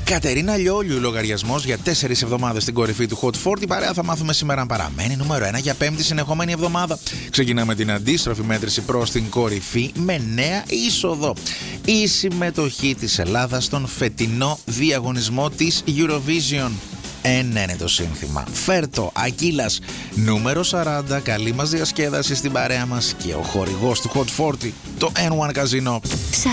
Κατερίνα Λιόλιου, λογαριασμός για 4 εβδομάδες στην κορυφή του Hot 40. Παρέα θα μάθουμε σήμερα αν παραμένει νούμερο 1 για 5η συνεχόμενη εβδομάδα. Ξεκινάμε την αντίστροφη μέτρηση προς την κορυφή με νέα είσοδο. Η συμμετοχή της Ελλάδας στον φετινό διαγωνισμό της Eurovision. Ένα είναι το σύνθημα. Φέρτο, Ακύλας, νούμερο 40. Καλή μας διασκέδαση στην παρέα μας και ο χορηγός του Hot 40, το N1 Casino.